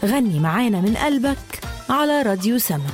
غني معانا من قلبك على راديو سما.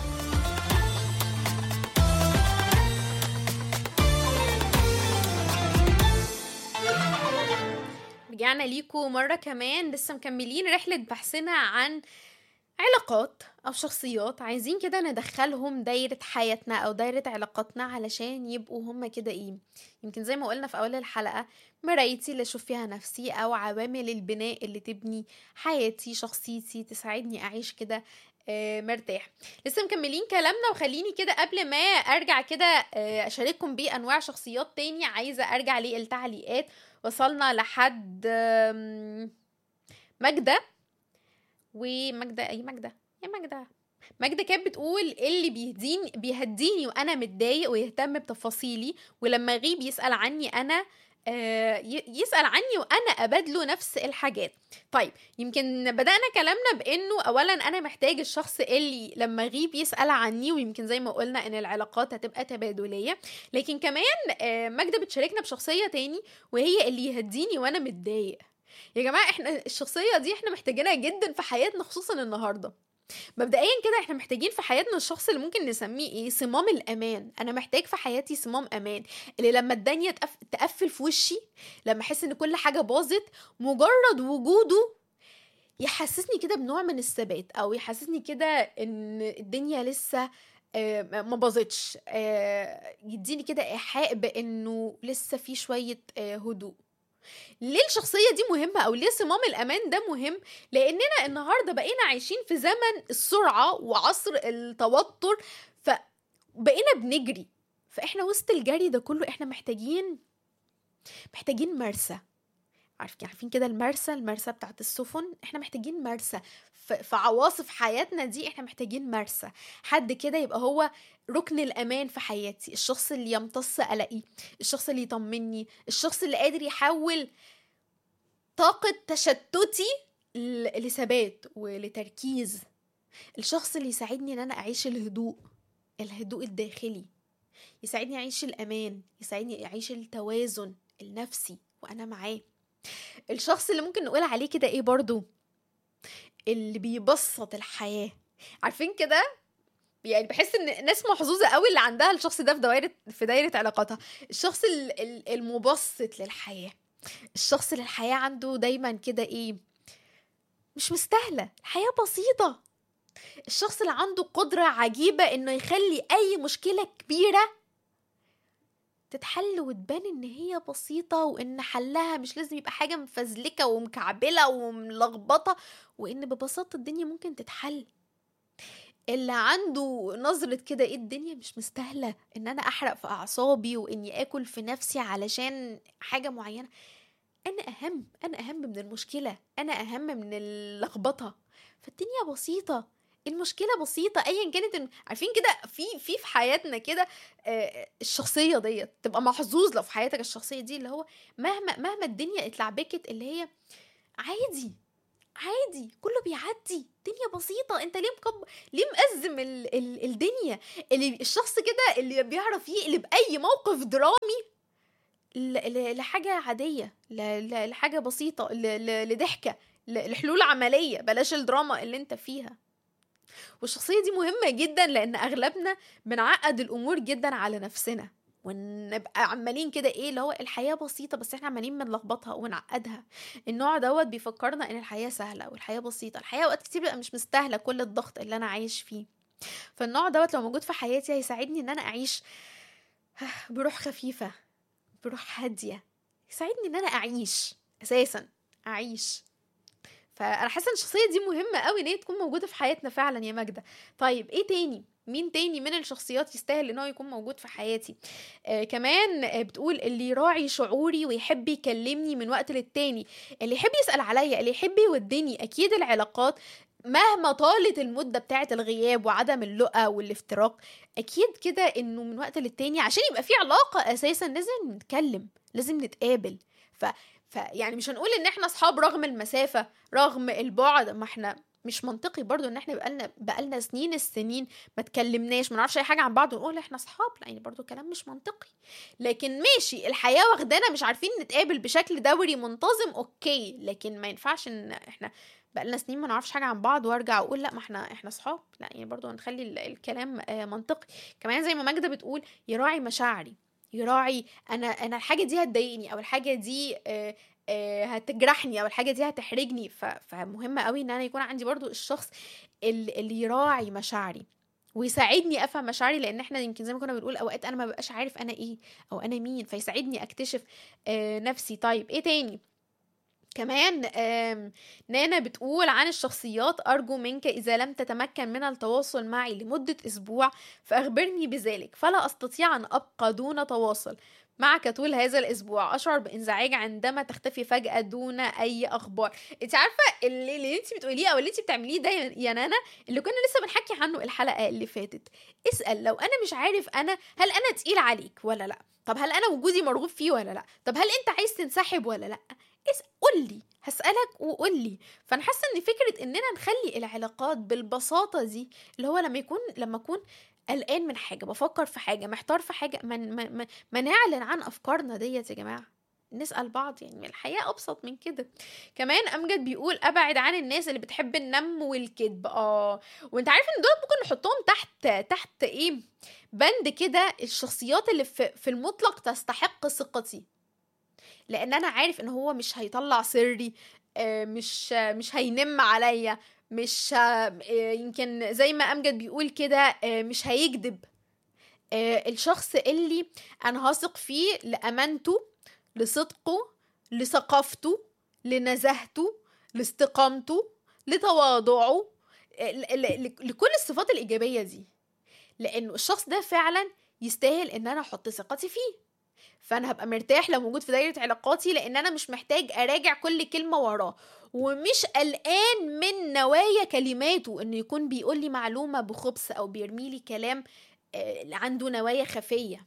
رجعنا ليكم مرة كمان، لسه مكملين رحلة بحثنا عن علاقات أو شخصيات عايزين كده ندخلهم دايرة حياتنا أو دايرة علاقاتنا علشان يبقوا هما كده يمكن زي ما قلنا في أول الحلقة مرايتي اللي أشوف فيها نفسي، أو عوامل البناء اللي تبني حياتي شخصيتي تساعدني أعيش كده مرتاح. لسه مكملين كلامنا، وخليني كده قبل ما أرجع كده أشارككم بأنواع شخصيات تاني عايزة أرجع للتعليقات. وصلنا لحد ماجدة، وماجدة اي ماجدة يا ماجدة كانت بتقول اللي بيهديني وانا متضايق ويهتم بتفاصيلي، ولما اغيب يسأل عني وانا ابادله نفس الحاجات. طيب يمكن بدأنا كلامنا بانه اولا انا محتاج الشخص اللي لما اغيب يسأل عني، ويمكن زي ما قلنا ان العلاقات هتبقى تبادلية، لكن كمان ماجدة بتشاركنا بشخصية تاني وهي اللي يهديني وانا متضايق. يا جماعة احنا الشخصية دي احنا محتاجينها جدا في حياتنا، خصوصا النهاردة. مبدئيا كده احنا محتاجين في حياتنا الشخص اللي ممكن نسميه صمام الأمان. انا محتاج في حياتي صمام أمان، اللي لما الدنيا تقفل في وشي، لما احس ان كل حاجة باظت، مجرد وجوده يحسسني كده بنوع من الثبات، او يحسسني كده ان الدنيا لسه ما باظتش، يديني كده إيحاء بانه لسه في شوية هدوء. ليه الشخصية دي مهمة، أو ليه صمام الأمان ده مهم؟ لأننا النهاردة بقينا عايشين في زمن السرعة وعصر التوتر، فبقينا بنجري. فإحنا وسط الجري ده كله إحنا محتاجين مرسى. عارفين كده المرسى بتاعت السفن؟ إحنا محتاجين مرسى في عواصف حياتنا دي. إحنا محتاجين مرسى، حد كده يبقى هو ركن الأمان في حياتي، الشخص اللي يمتص قلقي، الشخص اللي يطمني، الشخص اللي قادر يحول طاقة تشتتي لثبات ولتركيز، الشخص اللي يساعدني ان انا اعيش الهدوء الداخلي، يساعدني اعيش الامان، يساعدني اعيش التوازن النفسي وانا معاه. الشخص اللي ممكن نقول عليه كده ايه برضو، اللي بيبسط الحياة. عارفين كده يعني بحس ان ناس محظوظة قوي اللي عندها الشخص ده في دايرة علاقاتها، الشخص المبسط للحياة، الشخص اللي الحياة عنده دايما كده ايه، مش مستاهلة، الحياة بسيطة. الشخص اللي عنده قدرة عجيبة انه يخلي اي مشكلة كبيرة تتحل وتبان ان هي بسيطة، وان حلها مش لازم يبقى حاجة مفزلكة ومكعبلة وملخبطة، وان ببساطة الدنيا ممكن تتحل. اللي عنده نظرة كده ايه، الدنيا مش مستاهلة ان انا احرق في اعصابي واني اكل في نفسي علشان حاجة معينة. انا اهم من المشكلة، انا اهم من اللخبطة. فالدنيا بسيطة، المشكلة بسيطة ايا كانت. عارفين كده في حياتنا كده الشخصية دي تبقى محظوظ لو في حياتك الشخصية دي اللي هو مهما الدنيا اتلعبكت، اللي هي عادي كله بيعدي، الدنيا بسيطة. انت ليه مأزم الدنيا؟ الشخص كده اللي بيعرف يقلب اي موقف درامي لحاجة عادية، لحاجة بسيطة، لضحكة، لحلول عملية، بلاش الدراما اللي انت فيها. والشخصية دي مهمة جدا، لان اغلبنا بنعقد الامور جدا على نفسنا، ونبقى عمالين كده ايه اللي هو الحياة بسيطة، بس احنا عمالين بنلخبطها ونعقدها. النوع دوت بيفكرنا ان الحياة سهلة والحياة بسيطة. الحياة وقت كتير بقى مش مستاهلة كل الضغط اللي انا عايش فيه. فالنوع دوت لو موجود في حياتي هيساعدني ان انا اعيش بروح خفيفة، بروح هادية، يساعدني ان انا اعيش. فانا حاسه ان الشخصيه دي مهمه قوي ان هي تكون موجوده في حياتنا فعلا يا ماجده. طيب ايه تاني؟ مين تاني من الشخصيات يستاهل ان هو يكون موجود في حياتي؟ كمان بتقول اللي يراعي شعوري ويحب يكلمني من وقت للتاني، اللي يحب يسأل عليا، اللي يحب يودني. اكيد العلاقات مهما طالت المدة بتاعت الغياب وعدم اللقاء والافتراق، اكيد كده انه من وقت للتاني عشان يبقى في علاقة اساسا لازم نتكلم، لازم نتقابل. يعني مش هنقول ان احنا اصحاب رغم المسافة رغم البعد، ما احنا مش منطقي برضو ان احنا بقالنا سنين السنين ما تكلمناش، ما نعرفش اي حاجه عن بعض ونقول احنا اصحاب. لا يعني برضو كلام مش منطقي. لكن ماشي، الحياه واخدانا مش عارفين نتقابل بشكل دوري منتظم، اوكي، لكن ما ينفعش ان احنا بقالنا سنين ما نعرفش حاجه عن بعض وارجع اقول لا ما احنا اصحاب. لا يعني برضو نخلي الكلام منطقي. كمان زي ما ماجدة بتقول، يراعي مشاعري، يراعي انا الحاجه دي هتضايقني، او الحاجه دي هتجرحني، او الحاجه دي هتحرجني. فمهم قوي ان انا يكون عندي برضو الشخص اللي يراعي مشاعري ويساعدني افهم مشاعري، لان احنا يمكن زي ما كنا بنقول اوقات انا ما ببقاش عارف انا ايه او انا مين، فيساعدني اكتشف نفسي. طيب ايه تاني كمان؟ نانا بتقول عن الشخصيات: أرجو منك إذا لم تتمكن من التواصل معي لمدة أسبوع فأخبرني بذلك، فلا أستطيع أن أبقى دون تواصل معك طول هذا الأسبوع. أشعر بانزعاج عندما تختفي فجأة دون أي أخبار. أنت عارفة اللي أنت بتقوليه أو اللي أنت بتعمليه ده يا نانا، اللي كنا لسه بنحكي عنه الحلقة اللي فاتت. اسأل: لو أنا مش عارف هل أنا تقيل عليك ولا لأ؟ طب هل أنا وجودي مرغوب فيه ولا لأ؟ طب هل أنت عايز تنسحب ولا لأ؟ قولي، هسألك وقولي. فانا حاسه ان فكره اننا نخلي العلاقات بالبساطه دي، اللي هو لما اكون قلقان من حاجه، بفكر في حاجه، محتار في حاجه، ما نعلن عن افكارنا ديت يا جماعه، نسأل بعض. يعني الحياة أبسط من كده. كمان أمجد بيقول: أبعد عن الناس اللي بتحب النم والكذب. وانت عارف ان دول ممكن نحطهم تحت ايه، بند كده: الشخصيات اللي في المطلق تستحق ثقتي، لان انا عارف ان هو مش هيطلع سري، مش هينم عليا، مش يمكن زي ما امجد بيقول كده مش هيكذب. الشخص اللي انا هثق فيه لامانته، لصدقه، لثقافته، لنزاهته، لاستقامته، لتواضعه، لكل الصفات الايجابيه دي، لانه الشخص ده فعلا يستاهل ان انا احط ثقتي فيه. فانا هبقى مرتاح لو موجود في دايره علاقاتي، لان انا مش محتاج اراجع كل كلمه وراه، ومش قلقان من نوايا كلماته، انه يكون بيقول لي معلومه بخبث او بيرمي لي كلام عنده نوايا خفيه.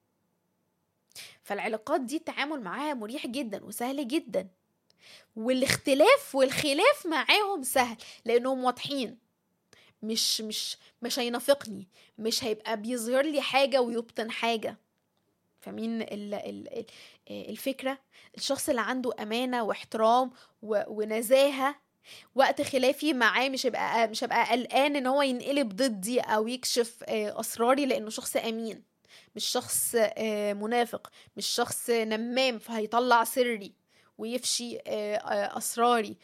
فالعلاقات دي التعامل معاها مريح جدا وسهل جدا، والاختلاف والخلاف معاهم سهل لانهم واضحين، مش هينافقني، مش هيبقى بيظهر لي حاجه ويبطن حاجه. فمين الفكرة؟ الشخص اللي عنده أمانة واحترام ونزاهة، وقت خلافي معاه مش هبقى قلقان ان هو ينقلب ضدي او يكشف اسراري، لانه شخص امين، مش شخص منافق، مش شخص نمام فهيطلع سري ويفشي اسراري.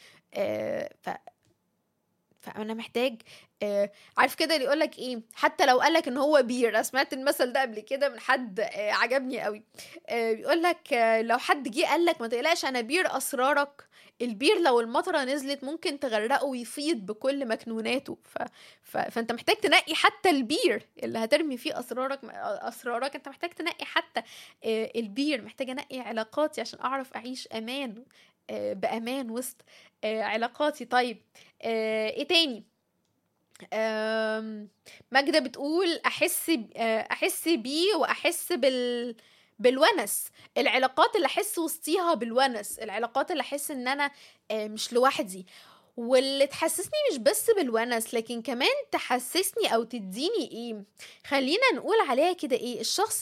فانا محتاج عارف كده اللي يقولك ايه، حتى لو قالك ان هو بير. انا سمعت المثل ده قبل كده من حد عجبني قوي. بيقولك لو حد جه قالك ما تقلقش انا بير اسرارك، البير لو المطره نزلت ممكن تغرقه ويفيض بكل مكنوناته. فانت محتاج تنقي حتى البير اللي هترمي فيه اسرارك. انت محتاج تنقي حتى البير. محتاج انقي علاقاتي عشان اعرف اعيش بامان وسط علاقاتي. طيب ايه تاني؟ ماجدة بتقول: احس بيه واحس بالونس. العلاقات اللي احس وسطيها بالونس، العلاقات اللي احس ان انا مش لوحدي، واللي تحسسني مش بس بالونس لكن كمان تحسسني او تديني ايه، خلينا نقول عليها كده ايه، الشخص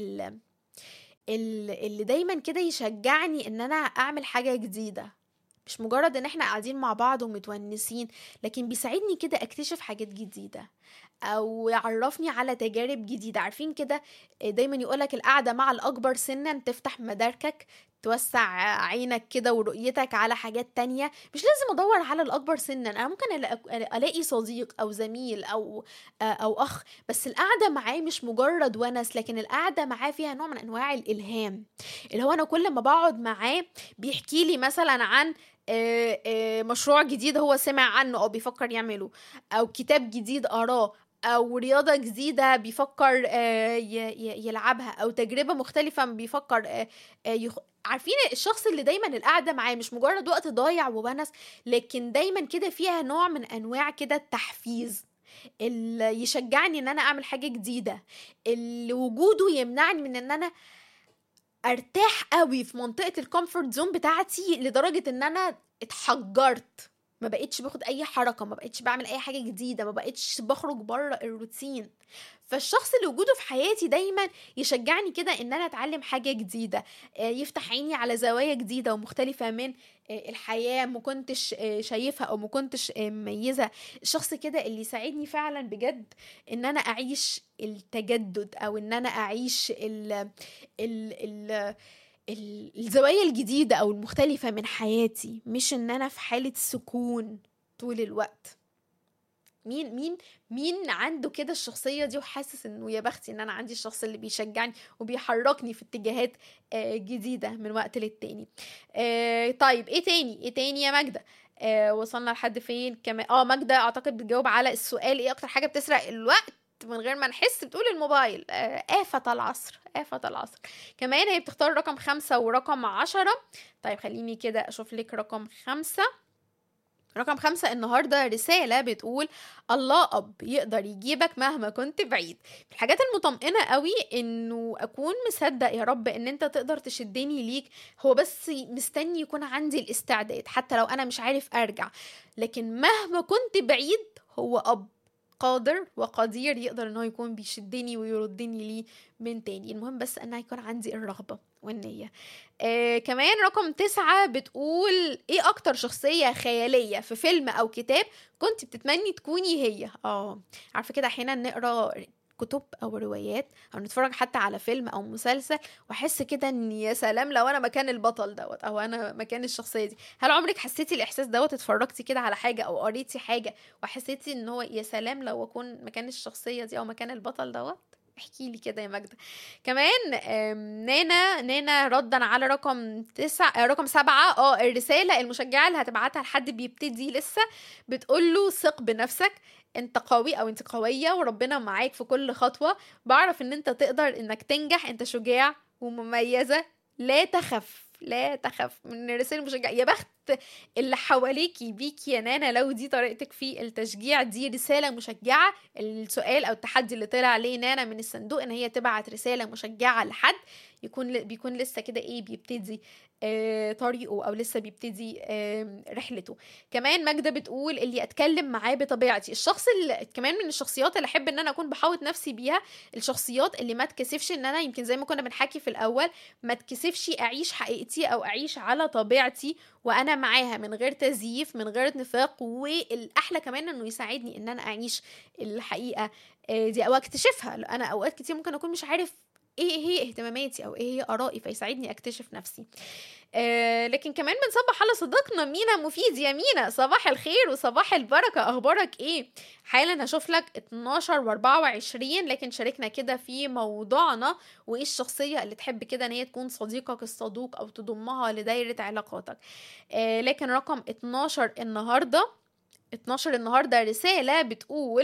اللي دايما كده يشجعني ان انا اعمل حاجة جديدة. مش مجرد ان احنا قاعدين مع بعض ومتونسين، لكن بيساعدني كده اكتشف حاجات جديدة او يعرفني على تجارب جديدة. عارفين كده دايما يقولك القعدة مع الاكبر سنا تفتح مداركك، توسع عينك كده ورؤيتك على حاجات تانية. مش لازم ادور على الاكبر سنا، انا ممكن الاقي صديق او زميل او اخ، بس القعدة معاه مش مجرد ونس، لكن القعدة معاه فيها نوع من انواع الالهام، اللي هو انا كل ما بقعد معاه بيحكي لي مثلا عن مشروع جديد هو سمع عنه او بيفكر يعمله، او كتاب جديد قراه، او رياضة جديدة بيفكر يلعبها، او تجربة مختلفة بيفكر عارفين الشخص اللي دايما القعدة معاه مش مجرد وقت ضايع وونس، لكن دايما كده فيها نوع من انواع كده التحفيز، اللي يشجعني ان انا اعمل حاجة جديدة، اللي وجوده يمنعني من ان انا ارتاح قوي في منطقة الكومفورت زون بتاعتي لدرجة ان انا اتحجرت. ما بقتش باخد اي حركه، ما بقتش بعمل اي حاجه جديده، ما بقتش بخرج بره الروتين. فالشخص اللي وجوده في حياتي دايما يشجعني كده ان انا اتعلم حاجه جديده، يفتح عيني على زوايا جديده ومختلفه من الحياه ما كنتش شايفها او ما كنتش مميزه. الشخص كده اللي يساعدني فعلا بجد ان انا اعيش التجدد، او ان انا اعيش ال الزوايا الجديدة أو المختلفة من حياتي، مش إن أنا في حالة سكون طول الوقت. مين عنده كده الشخصية دي وحاسس إنه يا بختي إن أنا عندي الشخص اللي بيشجعني وبيحركني في اتجاهات جديدة من وقت للتاني. طيب إيه تاني يا ماجدة؟ وصلنا لحد فين كمان؟ ماجدة أعتقد بتجاوب على السؤال إيه أكتر حاجة بتسرق الوقت من غير ما نحس، بتقول الموبايل. آفة العصر. كمان هي بتختار رقم 5 ورقم 10. طيب خليني كده أشوف لك رقم 5. رقم 5 النهاردة رسالة بتقول: الله أب يقدر يجيبك مهما كنت بعيد. الحاجات المطمئنة قوي إنه أكون مصدق يا رب إن أنت تقدر تشدني ليك، هو بس مستني يكون عندي الاستعداد حتى لو أنا مش عارف أرجع. لكن مهما كنت بعيد هو أب قادر وقدير يقدر إنه يكون بيشدني ويردني ليه من تاني. المهم بس أنه يكون عندي الرغبة والنية. كمان رقم 9 بتقول: ايه اكتر شخصية خيالية في فيلم او كتاب كنت بتتمني تكوني هي؟ عارفة كده احيانا نقرأ كتب او روايات او نتفرج حتى على فيلم او مسلسل واحس كده ان يا سلام لو انا مكان البطل دوت او انا مكان الشخصية دي. هل عمرك حسيتي الاحساس دوت؟ اتفرجتي كده على حاجة او قريتي حاجة وحسيتي ان هو يا سلام لو اكون مكان الشخصية دي او مكان البطل دوت؟ احكي لي كده يا ماجدة. كمان نانا ردا على رقم 7 الرسالة المشجعة اللي هتبعتها لحد بيبتدي لسه، بتقوله: ثق بنفسك، انت قوي او انت قوية وربنا معاك في كل خطوة، بعرف ان انت تقدر انك تنجح، انت شجاع ومميزة، لا تخف من الرسالة المشجعة. يا بخت اللي حواليكي بيكي يا نانا لو دي طريقتك في التشجيع، دي رسالة مشجعة. السؤال او التحدي اللي طلع عليه نانا من الصندوق ان هي تبعت رسالة مشجعة لحد بيكون لسه كده بيبتدي طريقه او لسه بيبتدي رحلته. كمان ماجدة بتقول: اللي اتكلم معاه بطبيعتي. الشخص اللي كمان من الشخصيات اللي احب ان انا اكون بحاوط نفسي بيها، الشخصيات اللي ما تكسفش ان انا يمكن زي ما كنا بنحكي في الاول ما تكسفش اعيش حقيقتي او اعيش على طبيعتي وانا معاها من غير تزييف من غير نفاق. والاحلى كمان انه يساعدني ان انا اعيش الحقيقة دي او اكتشفها. انا اوقات كتير ممكن اكون مش عارف ايه هي اهتماماتي او ايه هي ارائي، فيساعدني اكتشف نفسي. لكن كمان بنصبح على صديقنا مينا مفيد. يا مينا صباح الخير وصباح البركة، اخبارك ايه؟ حالا هشوف لك 12 و24، لكن شاركنا كده في موضوعنا وايه الشخصية اللي تحب كده ان هي تكون صديقك الصدوق او تضمها لدايرة علاقاتك. لكن رقم 12 النهاردة رسالة بتقول: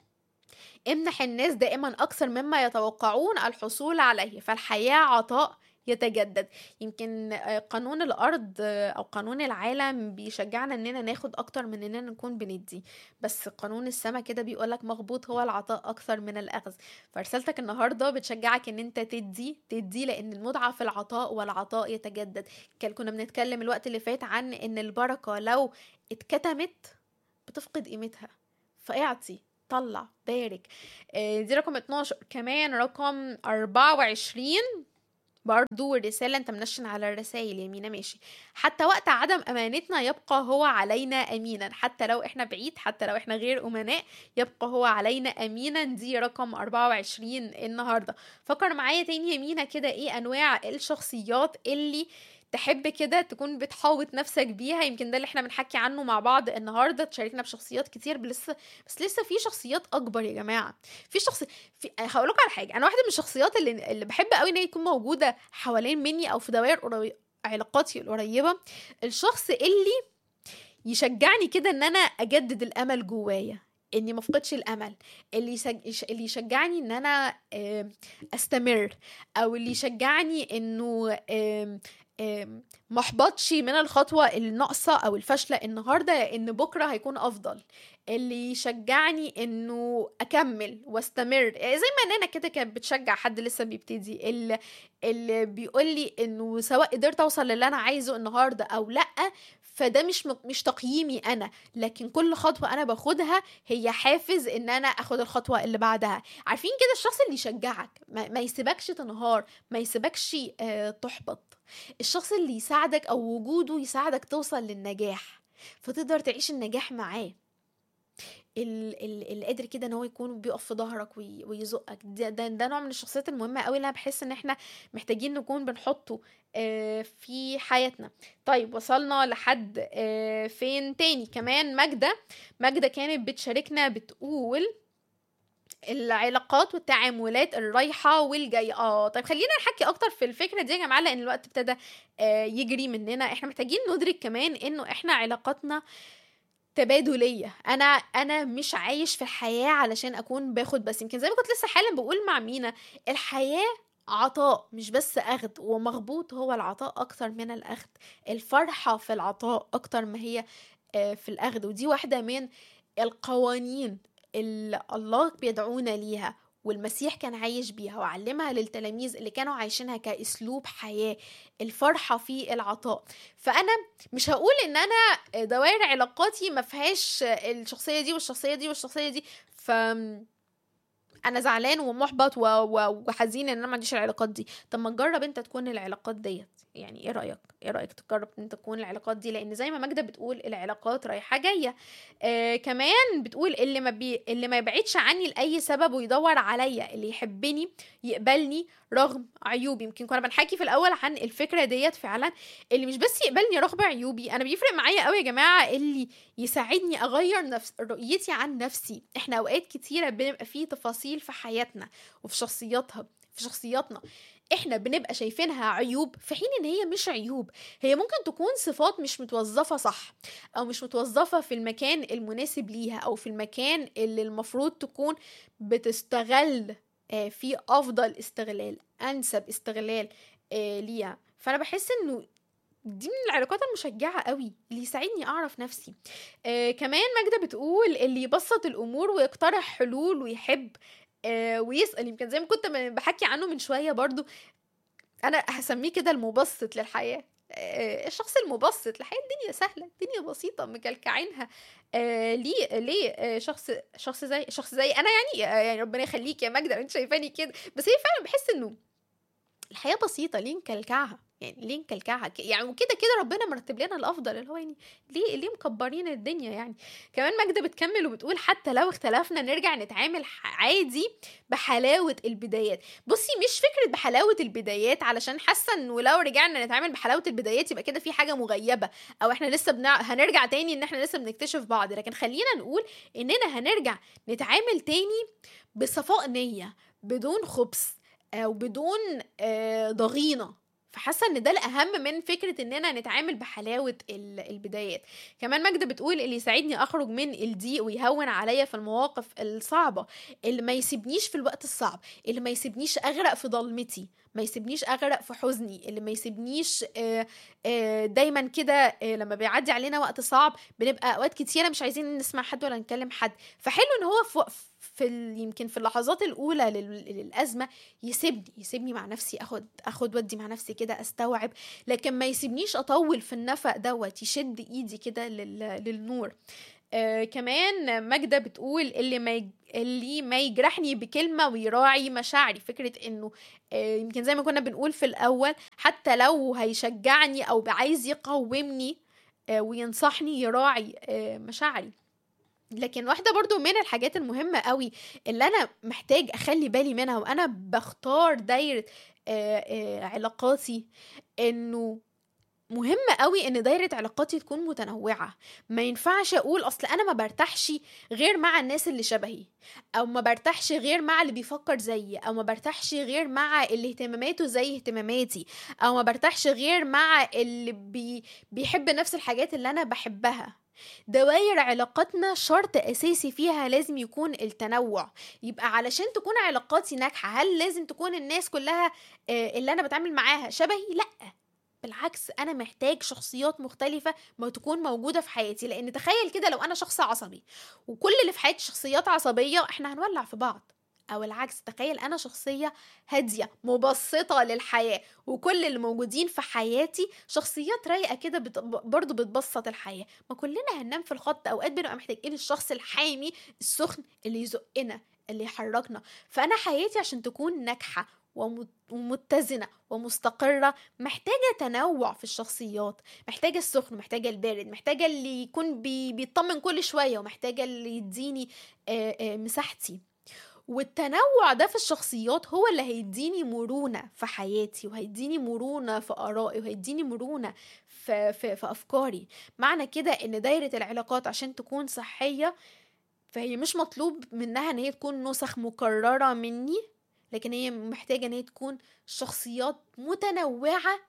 امنح الناس دائما أكثر مما يتوقعون الحصول عليه، فالحياة عطاء يتجدد. يمكن قانون الأرض أو قانون العالم بيشجعنا إننا ناخد أكتر من إننا نكون بندي، بس قانون السما كده بيقولك مغبوط هو العطاء أكثر من الأخذ. فرسالتك النهاردة بتشجعك إن أنت تدي لأن المتعة في العطاء والعطاء يتجدد. كنا بنتكلم الوقت اللي فات عن إن البركة لو اتكتمت بتفقد قيمتها، فاعطي، طلع، بارك. دي رقم 12. كمان رقم 24 برضو الرسالة، انت منشن على الرسائل يمينة، ماشي. حتى وقت عدم امانتنا يبقى هو علينا امينا، حتى لو احنا بعيد، حتى لو احنا غير امناء، يبقى هو علينا امينا. دي رقم 24 النهاردة. فكر معايا تاني يمينة كده ايه انواع الشخصيات اللي تحب كده تكون بتحاوط نفسك بيها. يمكن ده اللي احنا بنحكي عنه مع بعض النهارده، تشاركنا بشخصيات كتير بس لسه في شخصيات اكبر يا جماعه. هقول لكم على حاجه، انا واحده من الشخصيات اللي بحب قوي ان هي تكون موجوده حوالين مني او في دوائر علاقاتي القريبه. الشخص اللي يشجعني كده ان انا اجدد الامل جوايا، اني ما افقدش الامل، اللي يشجعني ان انا استمر، او اللي يشجعني انه ما احبطش من الخطوة الناقصة او الفاشلة النهاردة، ان بكرة هيكون افضل. اللي يشجعني انه اكمل واستمر، زي ما انا كده كانت بتشجع حد لسه بيبتدي، اللي بيقول لي انه سواء قدرت اوصل للي انا عايزه النهاردة او لا، فده مش تقييمي انا، لكن كل خطوة انا باخدها هي حافز ان انا اخد الخطوة اللي بعدها. عارفين كده الشخص اللي يشجعك، ما يسيبكش تنهار، ما يسيبكش تحبط، الشخص اللي يساعدك او وجوده يساعدك توصل للنجاح فتقدر تعيش النجاح معاه. اللي قادر كده ان هو يكون بيقف في ظهرك ويزقك، ده نوع من الشخصيات المهمه قوي اللي انا بحس ان احنا محتاجين نكون بنحطه في حياتنا. طيب وصلنا لحد فين تاني؟ كمان ماجدة كانت بتشاركنا بتقول العلاقات والتعاملات الرايحة والجاية. طيب خلينا نحكي اكتر في الفكرة دي يا جماعة، لان الوقت ابتدى يجري مننا. احنا محتاجين ندرك كمان انه احنا علاقاتنا تبادلية. انا مش عايش في الحياة علشان اكون باخد بس. يمكن زي ما كنت لسه حالا بقول مع مينا، الحياة عطاء مش بس اخد، ومغبوط هو العطاء اكتر من الاخد. الفرحة في العطاء اكتر ما هي في الاخد، ودي واحدة من القوانين اللي الله بيدعونا ليها والمسيح كان عايش بيها وعلمها للتلاميذ اللي كانوا عايشينها كأسلوب حياة، الفرحة في العطاء. فأنا مش هقول ان انا دوائر علاقاتي ما فيهاش الشخصية دي والشخصية دي والشخصية دي، انا زعلان ومحبط وحزين ان انا ما عنديش العلاقات دي. طب ما تجرب انت تكون العلاقات ديت، يعني ايه رايك تجرب انت تكون العلاقات دي؟ لان زي ما ماجدة بتقول العلاقات رايحه جايه. كمان بتقول اللي ما يبعدش عني لاي سبب ويدور عليا، اللي يحبني يقبلني رغم عيوبي. يمكن كنا بنحكي في الاول عن الفكره ديت فعلا، اللي مش بس يقبلني رغم عيوبي. انا بيفرق معايا قوي يا جماعه اللي يساعدني اغير رؤيتي عن نفسي. احنا اوقات كتيره بنبقى فيه تفاصيل في حياتنا وفي شخصياتنا احنا بنبقى شايفينها عيوب، في حين ان هي مش عيوب، هي ممكن تكون صفات مش متوظفة صح، او مش متوظفة في المكان المناسب ليها، او في المكان اللي المفروض تكون بتستغل في افضل استغلال، انسب استغلال ليها. فانا بحس انه دي من العلاقات المشجعة قوي اللي يساعدني أعرف نفسي. كمان ماجدة بتقول اللي يبسط الأمور ويقترح حلول ويحب ويسأل. يمكن زي ما كنت بحكي عنه من شوية برضو، أنا هسميه كده المبسط للحياة. الشخص المبسط الحياة، الدنيا سهلة، الدنيا بسيطة مكلكعينها. ليه شخص زي أنا يعني ربنا يخليك يا ماجدة انت شايفاني كده، بس هي فعلا بحس إنه الحياة بسيطة، ليه نكلكعها؟ يعني وكده كده ربنا مرتب لنا الافضل، اللي هو يعني ليه مكبرين الدنيا يعني. كمان ماجدة بتكمل وبتقول حتى لو اختلفنا نرجع نتعامل عادي بحلاوة البدايات. بصي مش فكرة بحلاوة البدايات علشان حاسة انه لو رجعنا نتعامل بحلاوة البدايات يبقى كده في حاجة مغيبة، او احنا لسه هنرجع تاني ان احنا لسه بنكتشف بعض. لكن خلينا نقول اننا هنرجع نتعامل تاني بصفاء نية، بدون خبث او بدون ضغينة. فحاسه ان ده الاهم من فكره اننا نتعامل بحلاوه البدايات. كمان ماجدة بتقول اللي يساعدني اخرج من الضيق ويهون عليا في المواقف الصعبه، اللي ما يسيبنيش في الوقت الصعب، اللي ما يسيبنيش اغرق في ضلمتي، ما يسيبنيش اغرق في حزني، اللي ما يسيبنيش دايما كده لما بيعدي علينا وقت صعب بنبقى اوقات كتيره مش عايزين نسمع حد ولا نكلم حد. فحلو ان هو يمكن في اللحظات الاولى للازمه يسيبني مع نفسي، اخد ودي مع نفسي كده، استوعب، لكن ما يسيبنيش اطول في النفق دوت، يشد ايدي كده للنور. كمان ماجدة بتقول اللي ما يجرحني بكلمة ويراعي مشاعري. فكرة انه يمكن زي ما كنا بنقول في الاول، حتى لو هيشجعني او عايز يقومني وينصحني، يراعي مشاعري. لكن واحدة برضو من الحاجات المهمة قوي اللي أنا محتاج أخلي بالي منها وأنا بختار دايرة علاقاتي، إنه مهم قوي ان دايرة علاقاتي تكون متنوعة. ما ينفعش اقول اصل انا ما برتاحش غير مع الناس اللي شبهي، او ما برتاحش غير مع اللي بيفكر زيي، او ما برتاحش غير مع اللي اهتماماته زي اهتماماتي، او ما برتاحش غير مع اللي بيحب نفس الحاجات اللي انا بحبها. دوائر علاقاتنا شرط اساسي فيها لازم يكون التنوع. يبقى علشان تكون علاقاتي ناجحة، هل لازم تكون الناس كلها اللي انا بتعامل معاها شبهي؟ لا، بالعكس، انا محتاج شخصيات مختلفة ما تكون موجودة في حياتي. لان تخيل كده لو انا شخص عصبي وكل اللي في حياتي شخصيات عصبية، احنا هنولع في بعض. او العكس، تخيل انا شخصية هادية مبسطة للحياة، وكل اللي موجودين في حياتي شخصيات رايقة كده برضو بتبسط الحياة. ما كلنا هننام في الخط، اوقات بنبقى محتاجين الشخص الحامي السخن اللي يزقنا، اللي يحركنا. فانا حياتي عشان تكون ناجحة ومتزنة ومستقرة محتاجة تنوع في الشخصيات، محتاجة السخن، محتاجة البارد، محتاجة اللي يكون بيطمن كل شوية، ومحتاجة اللي يديني مساحتي. والتنوع ده في الشخصيات هو اللي هيديني مرونة في حياتي، وهيديني مرونة في آرائي، وهيديني مرونة في أفكاري. معنى كده إن دايرة العلاقات عشان تكون صحية فهي مش مطلوب منها إن هي تكون نسخ مكررة مني، لكن هي محتاجة إن هي تكون شخصيات متنوعة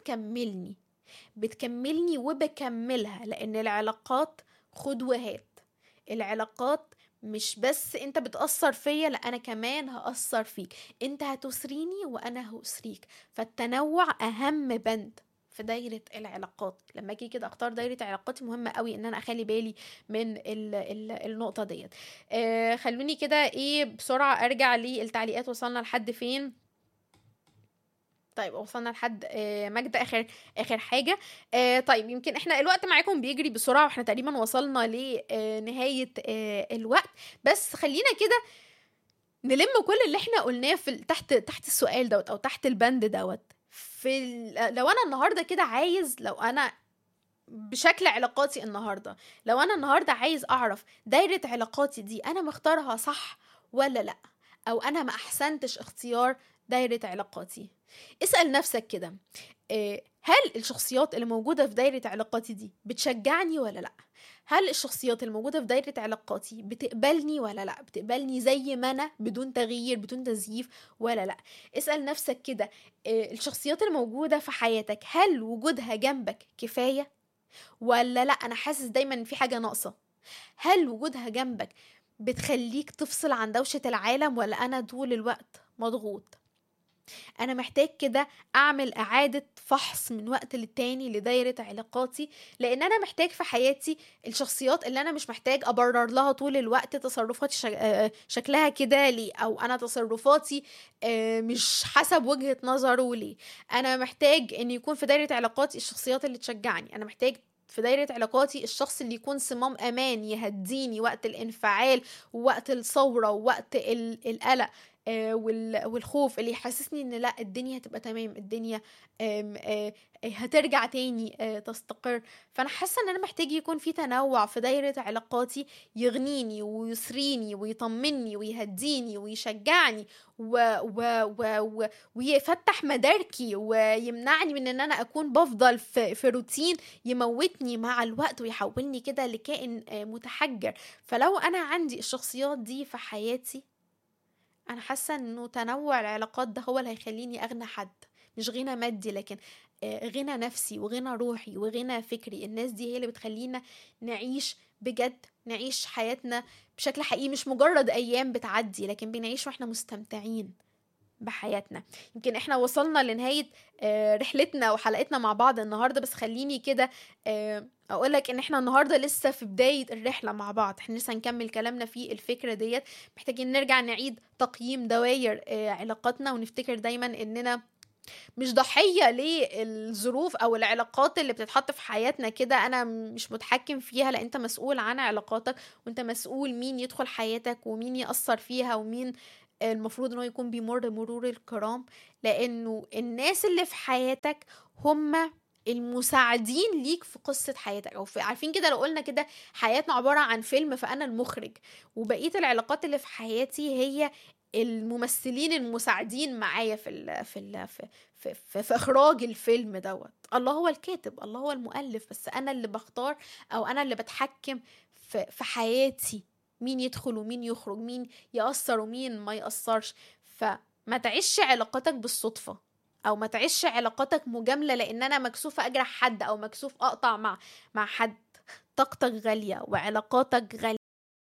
بتكملني وبكملها. لأن العلاقات خد وهات، العلاقات مش بس انت بتأثر فيا، لا انا كمان هأثر فيك، انت هتسريني وانا هأسريك. فالتنوع اهم بند في دايرة العلاقات. لما اجي كده اختار دايرة علاقاتي مهمة قوي ان انا اخلي بالي من النقطة ديت. خلوني كده بسرعة ارجع للتعليقات، وصلنا لحد فين؟ طيب وصلنا لحد مجد اخر حاجه. طيب يمكن احنا الوقت معاكم بيجري بسرعه، واحنا تقريبا وصلنا لنهايه الوقت. بس خلينا كده نلم كل اللي احنا قلناه في تحت السؤال دوت او تحت البند دوت. لو انا النهارده كده عايز، لو انا بشكل علاقاتي النهارده، لو انا النهارده عايز اعرف دايره علاقاتي دي انا مختارها صح ولا لا، او انا ما احسنتش اختيار دايره علاقاتي، اسأل نفسك كده، هل الشخصيات اللي موجودة في دايرة علاقاتي دي بتشجعني ولا لا؟ هل الشخصيات اللي موجودة في دايرة علاقاتي بتقبلني ولا لا؟ بتقبلني زي ما أنا بدون تغيير بدون تزييف ولا لا؟ اسأل نفسك كده، الشخصيات اللي موجودة في حياتك هل وجودها جنبك كفاية ولا لا أنا حاسس دايما إن في حاجة ناقصة؟ هل وجودها جنبك بتخليك تفصل عن دوشة العالم ولا أنا طول الوقت مضغوط؟ أنا محتاج كده أعمل إعادة فحص من وقت للتاني لدايرة علاقاتي، لأن أنا محتاج في حياتي الشخصيات اللي أنا مش محتاج أبرر لها طول الوقت تصرفاتي شكلها كده ليه، أو أنا تصرفاتي مش حسب وجهة نظره ليه. أنا محتاج أن يكون في دايرة علاقاتي الشخصيات اللي تشجعني. أنا محتاج في دايرة علاقاتي الشخص اللي يكون صمام أمان يهديني وقت الانفعال ووقت الثورة ووقت القلق والخوف، اللي يحسسني ان لا الدنيا هتبقى تمام، الدنيا هترجع تاني تستقر. فانا حاسه ان انا محتاج يكون في تنوع في دايره علاقاتي يغنيني ويسريني ويطمني ويهديني ويشجعني ويفتح مداركي ويمنعني من ان انا اكون بفضل في روتين يموتني مع الوقت ويحولني كده لكائن متحجر. فلو انا عندي الشخصيات دي في حياتي، انا حاسه انه تنوع العلاقات ده هو اللي هيخليني اغنى حد، مش غنى مادي لكن غنى نفسي وغنى روحي وغنى فكري. الناس دي هي اللي بتخلينا نعيش بجد، نعيش حياتنا بشكل حقيقي، مش مجرد ايام بتعدي لكن بنعيش واحنا مستمتعين بحياتنا. يمكن احنا وصلنا لنهاية رحلتنا وحلقتنا مع بعض النهاردة، بس خليني كده اقولك ان احنا النهاردة لسه في بداية الرحلة مع بعض، احنا لسه هنكمل كلامنا في الفكرة ديت. محتاجين نرجع نعيد تقييم دوائر علاقاتنا، ونفتكر دايما اننا مش ضحية للظروف او العلاقات اللي بتتحط في حياتنا كده انا مش متحكم فيها. لا، انت مسؤول عن علاقاتك، وانت مسؤول مين يدخل حياتك ومين يأثر فيها ومين المفروض انه يكون بيمر مرور الكرام. لانه الناس اللي في حياتك هم المساعدين ليك في قصة حياتك، او عارفين كده لو قلنا كده حياتنا عبارة عن فيلم فانا المخرج، وبقية العلاقات اللي في حياتي هي الممثلين المساعدين معايا في اخراج الفيلم دوت. الله هو الكاتب، الله هو المؤلف، بس انا اللي بختار او انا اللي بتحكم في حياتي مين يدخل ومين يخرج، مين يأثر ومين ما يأثرش. فما تعيش علاقاتك بالصدفة، او ما تعيش علاقاتك مجاملة لان انا مكسوفة اجرح حد او مكسوف اقطع مع حد. طاقتك غالية وعلاقاتك غالية.